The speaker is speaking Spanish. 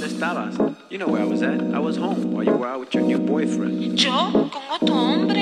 ¿dónde estabas? You know where I was at. I was home while you were out with your new boyfriend. ¿Yo? ¿Con otro hombre?